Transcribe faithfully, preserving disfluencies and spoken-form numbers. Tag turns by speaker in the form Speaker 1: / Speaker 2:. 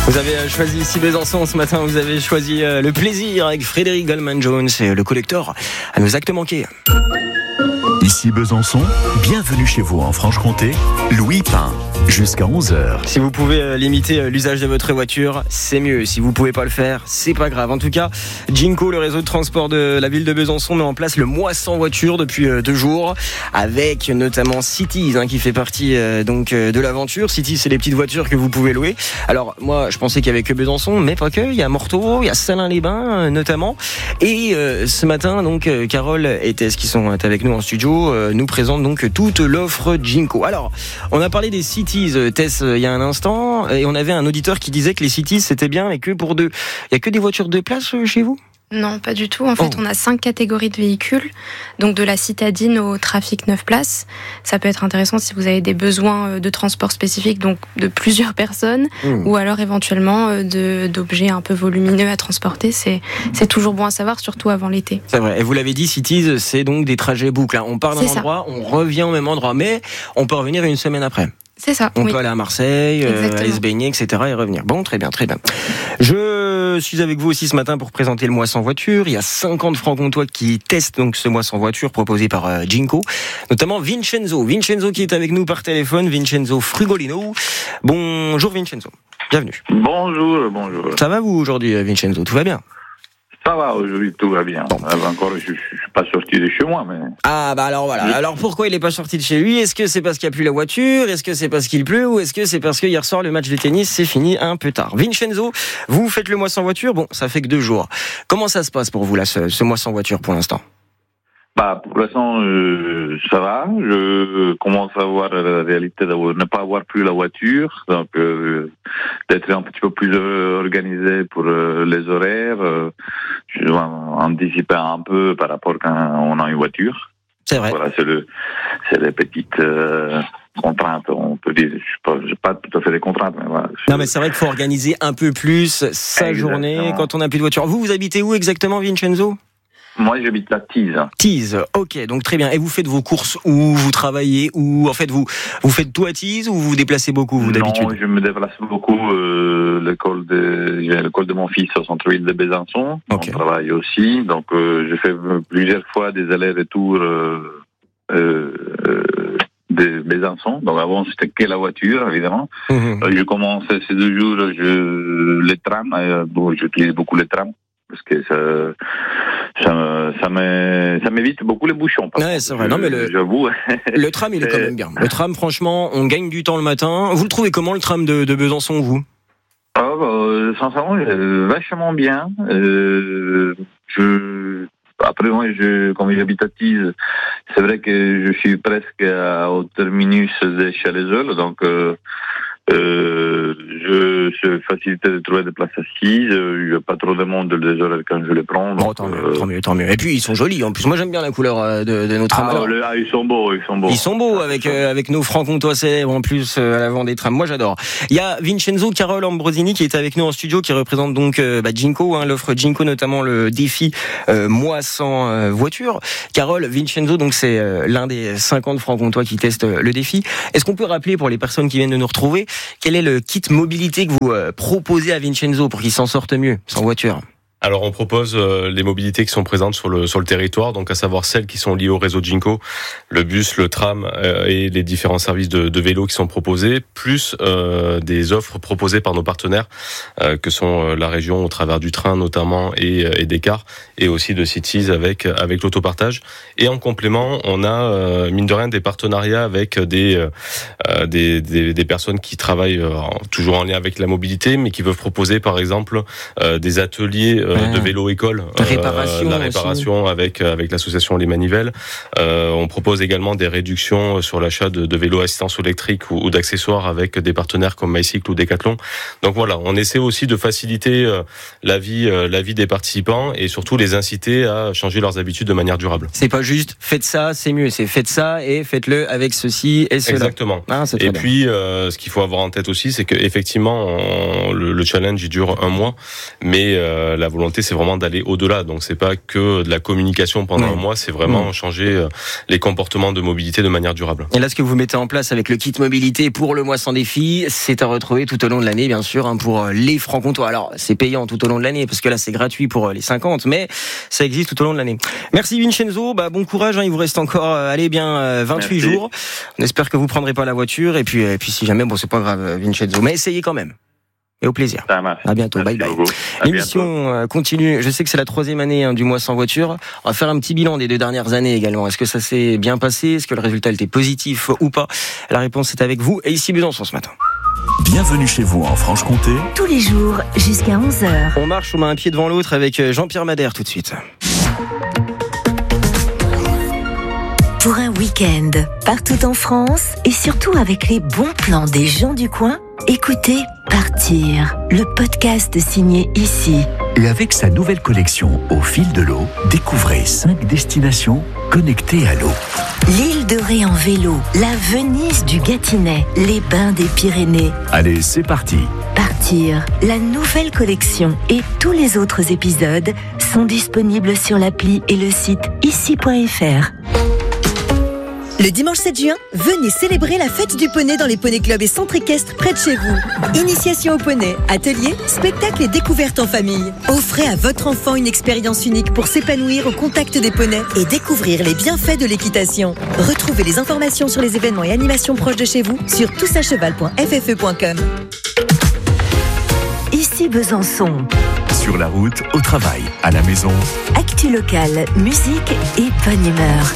Speaker 1: Vous avez choisi ici Besançon ce matin, vous avez choisi le plaisir avec Frédéric Goldman-Jones et le collector à nos actes manqués.
Speaker 2: Ici Besançon, bienvenue chez vous en Franche-Comté, Louis Pain, jusqu'à onze heures.
Speaker 1: Si vous pouvez limiter l'usage de votre voiture, c'est mieux. Si vous pouvez pas le faire, c'est pas grave. En tout cas, Ginko, le réseau de transport de la ville de Besançon, met en place le mois sans voiture depuis deux jours, avec notamment Cities, hein, qui fait partie euh, donc de l'aventure. Cities, c'est les petites voitures que vous pouvez louer. Alors moi, je pensais qu'il y avait que Besançon, mais pas que. Il y a Morteau, il y a Salins-les-Bains euh, notamment. Et euh, ce matin, donc euh, Carole et Tess, qui sont avec nous en studio, nous présente donc toute l'offre Ginko. Alors, on a parlé des Cities, Tess, il y a un instant, et on avait un auditeur qui disait que les Cities c'était bien, mais que pour deux. Il y a que des voitures de place chez vous ?
Speaker 3: Non, pas du tout. En fait, oh. on a cinq catégories de véhicules, donc de la citadine au trafic neuf places. Ça peut être intéressant si vous avez des besoins de transport spécifiques, donc de plusieurs personnes, mmh. ou alors éventuellement de, d'objets un peu volumineux à transporter. C'est, c'est toujours bon à savoir, surtout avant l'été.
Speaker 1: C'est vrai. Et vous l'avez dit, Cities, c'est donc des trajets boucles. On part d'un c'est endroit, ça. On revient au même endroit, mais on peut revenir une semaine après.
Speaker 3: C'est ça.
Speaker 1: On
Speaker 3: oui.
Speaker 1: peut aller à Marseille, euh, aller se baigner, et cetera et revenir. Bon, très bien, très bien. Je suis avec vous aussi ce matin pour présenter le mois sans voiture. Il y a cinquante francs-comtois qui testent donc ce mois sans voiture proposé par euh, Ginko, notamment Vincenzo. Vincenzo qui est avec nous par téléphone, Vincenzo Frugolino. Bonjour Vincenzo, bienvenue.
Speaker 4: Bonjour, bonjour.
Speaker 1: Ça va vous aujourd'hui Vincenzo, tout va bien ?
Speaker 4: Ça va, aujourd'hui tout va bien. Bon. Encore, je ne suis pas sorti de chez moi. Mais...
Speaker 1: Ah bah alors voilà. Alors pourquoi il n'est pas sorti de chez lui ? Est-ce que c'est parce qu'il n'y a plus la voiture ? Est-ce que c'est parce qu'il pleut ? Ou est-ce que c'est parce que hier soir le match de tennis s'est fini un peu tard ? Vincenzo, vous faites le mois sans voiture ? Bon, ça fait que deux jours. Comment ça se passe pour vous là, ce, ce mois sans voiture pour l'instant ?
Speaker 4: Bah, pour l'instant, euh, ça va. Je commence à voir la réalité de ne pas avoir plus la voiture, donc euh, d'être un petit peu plus organisé pour euh, les horaires. Euh, je dois anticiper un peu par rapport quand on a une voiture.
Speaker 1: C'est vrai.
Speaker 4: Voilà, c'est le, c'est les petites euh, contraintes. On peut dire, je suis pas, j'ai pas tout à fait des contraintes, mais voilà.
Speaker 1: Non, mais c'est vrai qu'il faut organiser un peu plus sa exactement. journée quand on n'a plus de voiture. Vous, vous habitez où exactement, Vincenzo ?
Speaker 4: Moi, j'habite à Tise.
Speaker 1: Tise, ok, donc très bien. Et vous faites vos courses où vous travaillez ou en fait vous vous faites tout à Tise ou vous vous déplacez beaucoup vous d'habitude ?
Speaker 4: Non, je me déplace beaucoup. Euh, l'école de j'ai l'école de mon fils au centre-ville de Besançon. Okay. On travaille aussi, donc euh, je fais plusieurs fois des allers-retours euh, euh, de Besançon. Donc avant c'était que la voiture évidemment. Mmh. Je commence ces deux jours je les trams. Euh, bon, j'utilise beaucoup les trams parce que ça Ça, ça, m'est, ça m'évite beaucoup les bouchons.
Speaker 1: Ouais, c'est vrai. Non, mais le,
Speaker 4: j'avoue.
Speaker 1: Le tram, il est quand même bien. Le tram, franchement, on gagne du temps le matin. Vous le trouvez comment, le tram de, de Besançon, vous ?
Speaker 4: Ah, bah, sincèrement, vachement bien. Euh, je, après, moi, je, comme j'habite à Tise, c'est vrai que je suis presque à, au terminus de Chalaiseul, donc, euh, Euh, je c'est facilité de trouver des places assises. Il n'y a pas trop de monde les horaires quand je les prends. Donc,
Speaker 1: bon, tant, euh... mieux, tant mieux, tant mieux. Et puis ils sont jolis. En plus, moi j'aime bien la couleur de, de nos trams.
Speaker 4: Ah, le, ah, ils sont beaux, ils sont beaux.
Speaker 1: Ils sont beaux avec euh, avec nos francs-comtois célèbres en plus euh, à l'avant des trams. Moi j'adore. Il y a Vincenzo Carole Ambrosini qui est avec nous en studio, qui représente donc euh, bah, Ginko, hein, l'offre Ginko, notamment le défi euh, mois sans euh, voiture. Carole, Vincenzo, donc c'est euh, l'un des cinquante francs-comtois qui testent euh, le défi. Est-ce qu'on peut rappeler pour les personnes qui viennent de nous retrouver quel est le kit mobilité que vous euh, proposez à Vincenzo pour qu'il s'en sorte mieux sans voiture ?
Speaker 5: Alors on propose euh, les mobilités qui sont présentes sur le sur le territoire, donc à savoir celles qui sont liées au réseau Ginko, le bus, le tram euh, et les différents services de, de vélo qui sont proposés, plus euh, des offres proposées par nos partenaires euh, que sont euh, la région au travers du train notamment et, et des cars, et aussi de Cities avec avec l'autopartage. Et en complément, on a euh, mine de rien des partenariats avec des euh, des, des des personnes qui travaillent euh, toujours en lien avec la mobilité, mais qui peuvent proposer par exemple euh, des ateliers euh, de vélo-école,
Speaker 1: la réparation,
Speaker 5: euh, la réparation avec avec l'association Les Manivelles. Euh, on propose également des réductions sur l'achat de, de vélos à assistance électrique ou, ou d'accessoires avec des partenaires comme MyCycle ou Decathlon. Donc voilà, on essaie aussi de faciliter euh, la vie euh, la vie des participants et surtout les inciter à changer leurs habitudes de manière durable.
Speaker 1: C'est pas juste faites ça, c'est mieux, c'est faites ça et faites-le avec ceci et cela.
Speaker 5: Exactement.
Speaker 1: Ah, c'est très
Speaker 5: et
Speaker 1: bien.
Speaker 5: puis euh, ce qu'il faut avoir en tête aussi, c'est que effectivement on, le, le challenge il dure un mois, mais euh, la volonté volonté, c'est vraiment d'aller au-delà. Donc c'est pas que de la communication pendant oui. un mois, c'est vraiment oui. changer les comportements de mobilité de manière durable.
Speaker 1: Et là, ce que vous mettez en place avec le kit mobilité pour le mois sans défi, c'est à retrouver tout au long de l'année, bien sûr, hein, pour les Franc-Comtois. Alors, c'est payant tout au long de l'année, parce que là, c'est gratuit pour les cinquante, mais ça existe tout au long de l'année. Merci Vincenzo, bah, bon courage, hein, il vous reste encore, euh, allez bien, vingt-huit Merci. jours. On espère que vous prendrez pas la voiture, et puis, et puis si jamais, bon, c'est pas grave, Vincenzo, mais essayez quand même. Et au plaisir.
Speaker 4: Ça marche.
Speaker 1: À bientôt. Merci bye bye. L'émission bientôt. continue. Je sais que c'est la troisième année hein, du mois sans voiture. On va faire un petit bilan des deux dernières années également. Est-ce que ça s'est bien passé? Est-ce que le résultat était positif ou pas? La réponse est avec vous et ici Besançon ce matin.
Speaker 2: Bienvenue chez vous en Franche-Comté.
Speaker 6: Tous les jours jusqu'à onze heures.
Speaker 1: On marche, on met un pied devant l'autre avec Jean-Pierre Madère tout de suite.
Speaker 6: Pour un week-end, partout en France et surtout avec les bons plans des gens du coin, écoutez Partir, le podcast signé Ici.
Speaker 2: Et avec sa nouvelle collection Au fil de l'eau, découvrez cinq destinations connectées à l'eau.
Speaker 6: L'île de Ré en vélo, la Venise du Gâtinais, les bains des Pyrénées.
Speaker 2: Allez, c'est parti.
Speaker 6: Partir, la nouvelle collection et tous les autres épisodes sont disponibles sur l'appli et le site ici point f r.
Speaker 7: Le dimanche sept juin, venez célébrer la fête du poney dans les poneys clubs et centres équestres près de chez vous. Initiation au poney, ateliers, spectacles et découvertes en famille. Offrez à votre enfant une expérience unique pour s'épanouir au contact des poneys et découvrir les bienfaits de l'équitation. Retrouvez les informations sur les événements et animations proches de chez vous sur tous à cheval point f f e point com.
Speaker 6: Ici Besançon.
Speaker 2: Sur la route, au travail, à la maison.
Speaker 6: Actu locale, musique et bonne humeur.